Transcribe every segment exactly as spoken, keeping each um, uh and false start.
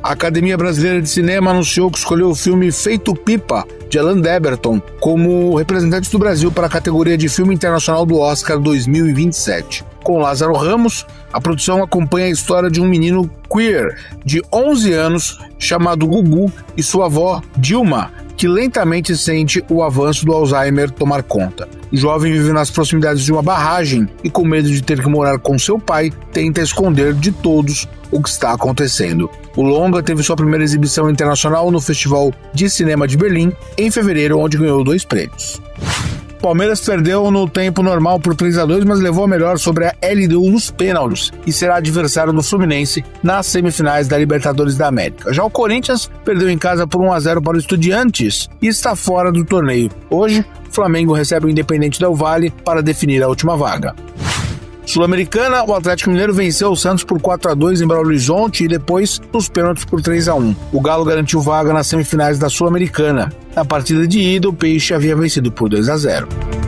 A Academia Brasileira de Cinema anunciou que escolheu o filme Feito Pipa, de Alan Deberton, como representante do Brasil para a categoria de filme internacional do Oscar dois mil e vinte e sete. Com Lázaro Ramos, a produção acompanha a história de um menino queer de onze anos chamado Gugu e sua avó Dilma, que lentamente sente o avanço do Alzheimer tomar conta. O jovem vive nas proximidades de uma barragem e, com medo de ter que morar com seu pai, tenta esconder de todos o que está acontecendo. O longa teve sua primeira exibição internacional no Festival de Cinema de Berlim, em fevereiro, onde ganhou dois prêmios. Palmeiras perdeu no tempo normal por três a dois, mas levou a melhor sobre a L D U nos pênaltis e será adversário do Fluminense nas semifinais da Libertadores da América. Já o Corinthians perdeu em casa por um a zero para o Estudiantes e está fora do torneio. Hoje, o Flamengo recebe o Independente Del Valle para definir a última vaga. Sul-Americana, o Atlético Mineiro venceu o Santos por quatro a dois em Belo Horizonte e depois nos pênaltis por três a um. O Galo garantiu vaga nas semifinais da Sul-Americana. Na partida de ida, o Peixe havia vencido por dois a zero.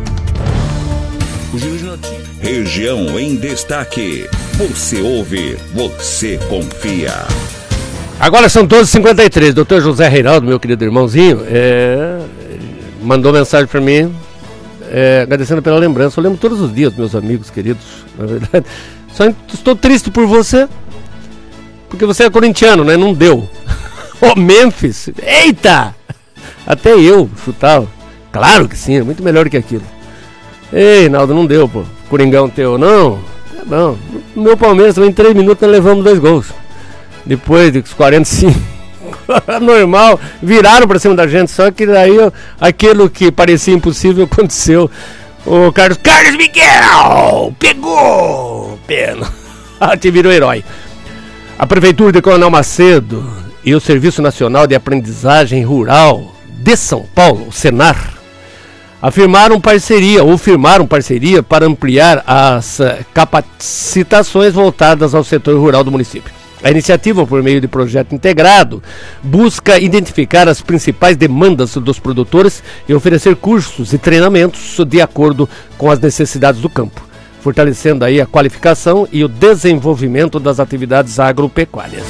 Região em destaque. Você ouve, você confia. Agora são doze e cinquenta e três. doutor José Reinaldo, meu querido irmãozinho, é... mandou mensagem para mim. É, agradecendo pela lembrança. Eu lembro todos os dias, meus amigos queridos, na verdade. Só estou triste por você, porque você é corintiano, né? Não deu. Ô, Memphis, eita! Até eu chutava. Claro que sim, é muito melhor que aquilo. Ei, Naldo, não deu, pô. Coringão teu, não. É bom. No meu Palmeiras também, em três minutos, nós levamos dois gols. Depois dos quarenta e cinco. Normal, viraram pra cima da gente, só que daí aquilo que parecia impossível aconteceu. O Carlos Carlos Miguel pegou pena, te virou herói. A Prefeitura de Coronel Macedo e o Serviço Nacional de Aprendizagem Rural de São Paulo, o Senar, afirmaram parceria ou firmaram parceria para ampliar as capacitações voltadas ao setor rural do município. A iniciativa, por meio de projeto integrado, busca identificar as principais demandas dos produtores e oferecer cursos e treinamentos de acordo com as necessidades do campo, fortalecendo aí a qualificação e o desenvolvimento das atividades agropecuárias.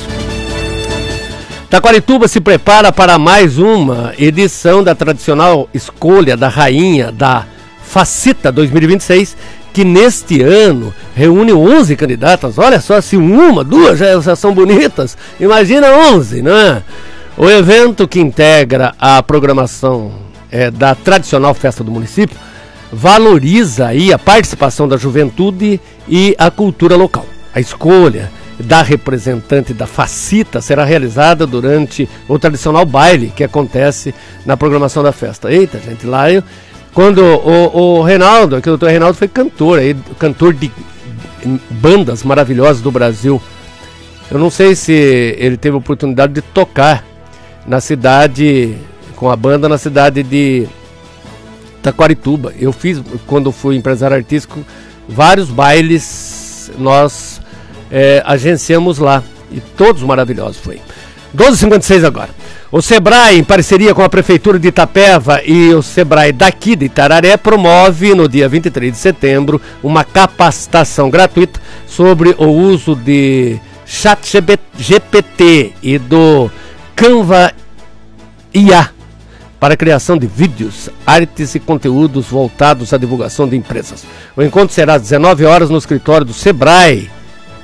Taquarituba se prepara para mais uma edição da tradicional escolha da rainha da Facita dois mil e vinte e seis, que neste ano reúne onze candidatas. Olha só, se uma, duas já, já são bonitas, imagina onze, não é? O evento, que integra a programação é, da tradicional festa do município, valoriza aí a participação da juventude e a cultura local. A escolha da representante da Facita será realizada durante o tradicional baile que acontece na programação da festa. Eita, gente, lá eu... Quando o, o Reinaldo, aqui o doutor Reinaldo foi cantor, aí, cantor de bandas maravilhosas do Brasil. Eu não sei se ele teve a oportunidade de tocar na cidade, com a banda na cidade de Taquarituba. Eu fiz, quando fui empresário artístico, vários bailes nós é, agenciamos lá. E todos maravilhosos foi. doze e cinquenta e seis agora. O Sebrae, em parceria com a Prefeitura de Itapeva e o Sebrae daqui de Itararé, promove no dia vinte e três de setembro uma capacitação gratuita sobre o uso de Chat G P T e do Canva I A para a criação de vídeos, artes e conteúdos voltados à divulgação de empresas. O encontro será às dezenove horas no escritório do Sebrae,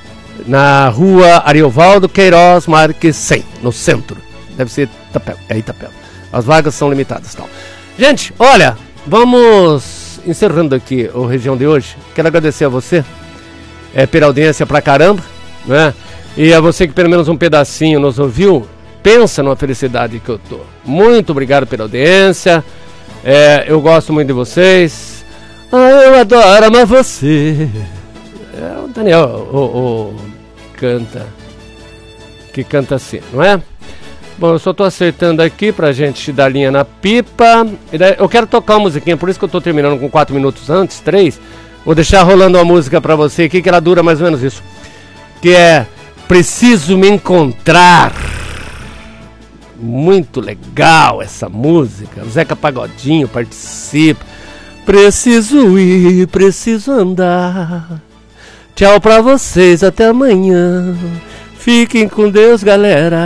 na rua Ariovaldo Queiroz Marques cem, no centro. Deve ser Itapeva, é Itapeva. As vagas são limitadas, tal. Gente, olha, vamos encerrando aqui o Região de hoje. Quero agradecer a você é, pela audiência pra caramba, né? E a você que pelo menos um pedacinho nos ouviu. Pensa numa felicidade que eu tô. Muito obrigado pela audiência. É, eu gosto muito de vocês. Ah, eu adoro amar você. É o Daniel, o, o, canta, que canta assim, não é? Bom, eu só tô acertando aqui pra gente dar linha na pipa. Eu quero tocar uma musiquinha, por isso que eu tô terminando com quatro minutos antes, três. Vou deixar rolando uma música pra você aqui, que ela dura mais ou menos isso. Que é Preciso Me Encontrar. Muito legal essa música. O Zeca Pagodinho participa. Preciso ir, preciso andar. Tchau pra vocês, até amanhã. Fiquem com Deus, galera.